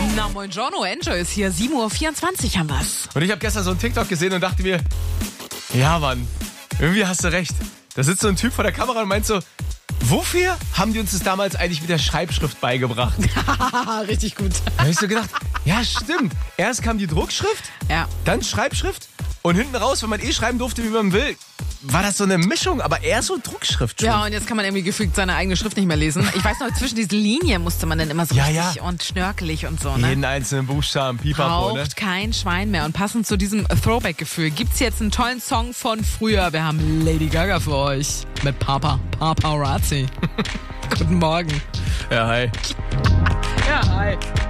Na moin Giorno, Enjoy ist hier, 7:24 Uhr haben wir's. Und ich habe gestern so einen TikTok gesehen und dachte mir, ja Mann, irgendwie hast du recht. Da sitzt so ein Typ vor der Kamera und meint so, wofür haben die uns das damals eigentlich mit der Schreibschrift beigebracht? Richtig gut. Da habe ich so gedacht, ja stimmt. Erst kam die Druckschrift, Ja. dann Schreibschrift und hinten raus, wenn man schreiben durfte, wie man will, war das so eine Mischung, aber eher so Druckschrift schon. Ja, und jetzt kann man irgendwie gefühlt seine eigene Schrift nicht mehr lesen. Ich weiß noch, zwischen diesen Linien musste man dann immer so Ja, richtig ja. und schnörkelig und so, ne? Jeden einzelnen Buchstaben, pipapo, ne? Braucht kein Schwein mehr. Und passend zu diesem Throwback-Gefühl gibt's jetzt einen tollen Song von früher. Wir haben Lady Gaga für euch mit Paparazzi. Guten Morgen. Ja, hi. Ja, hi.